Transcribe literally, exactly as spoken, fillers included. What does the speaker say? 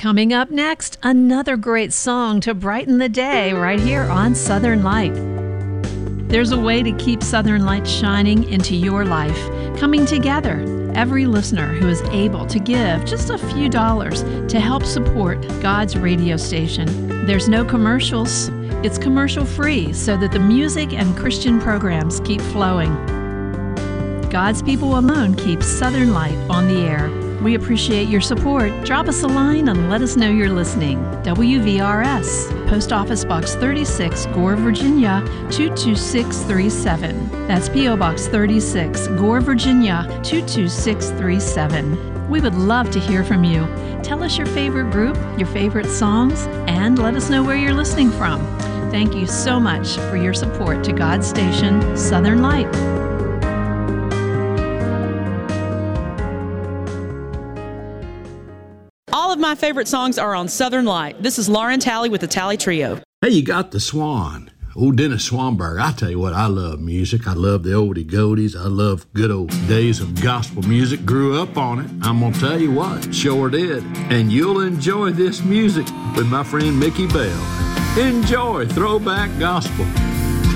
Coming up next, another great song to brighten the day right here on Southern Light. There's a way to keep Southern Light shining into your life, coming together. Every listener who is able to give just a few dollars to help support God's radio station. There's no commercials. It's commercial free so that the music and Christian programs keep flowing. God's people alone keep Southern Light on the air. We appreciate your support. Drop us a line and let us know you're listening. W V R S, Post Office Box thirty-six, Gore, Virginia, two two six three seven. That's P O Box thirty-six, Gore, Virginia, two two six three seven. We would love to hear from you. Tell us your favorite group, your favorite songs, and let us know where you're listening from. Thank you so much for your support to God's station, Southern Light. All of my favorite songs are on Southern Light. This is Lauren Talley with the Talley Trio. Hey, you got the Swan. Old Dennis Swanberg. I tell you what, I love music. I love the oldie goldies. I love good old days of gospel music. Grew up on it. I'm going to tell you what, sure did. And you'll enjoy this music with my friend Mickey Bell. Enjoy Throwback Gospel.